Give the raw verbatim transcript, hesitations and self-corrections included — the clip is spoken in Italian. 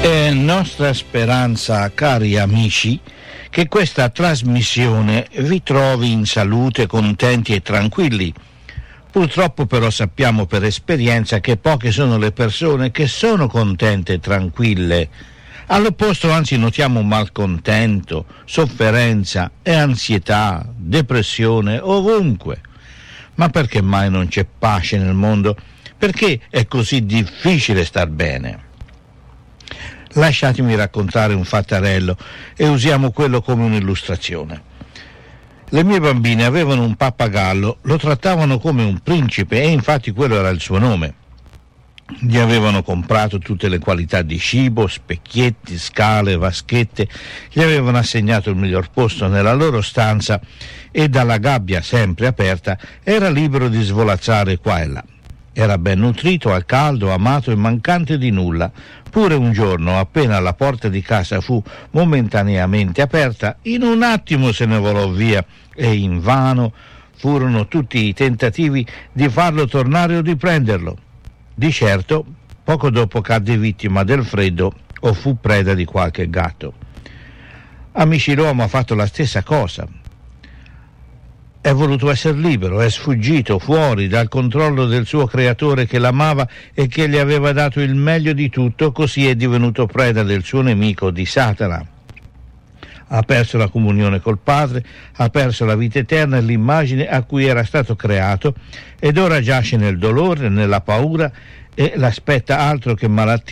È nostra speranza, cari amici, che questa trasmissione vi trovi in salute, contenti e tranquilli. Purtroppo però sappiamo per esperienza che poche sono le persone che sono contente e tranquille. All'opposto anzi notiamo malcontento, sofferenza e ansietà, depressione ovunque. Ma perché mai non c'è pace nel mondo? Perché è così difficile star bene? Lasciatemi raccontare un fattarello e usiamo quello come un'illustrazione. Le mie bambine avevano un pappagallo, lo trattavano come un principe e infatti quello era il suo nome. Gli avevano comprato tutte le qualità di cibo, specchietti, scale, vaschette, gli avevano assegnato il miglior posto nella loro stanza e dalla gabbia sempre aperta era libero di svolazzare qua e là. Era ben nutrito, al caldo, amato e mancante di nulla. Pure un giorno, appena la porta di casa fu momentaneamente aperta, in un attimo se ne volò via e invano furono tutti i tentativi di farlo tornare o di prenderlo. Di certo, poco dopo cadde vittima del freddo o fu preda di qualche gatto. Amici, l'uomo ha fatto la stessa cosa. È voluto essere libero, è sfuggito fuori dal controllo del suo creatore che l'amava e che gli aveva dato il meglio di tutto, così è divenuto preda del suo nemico, di Satana. Ha perso la comunione col Padre, ha perso la vita eterna e l'immagine a cui era stato creato ed ora giace nel dolore, nella paura e l'aspetta altro che malattia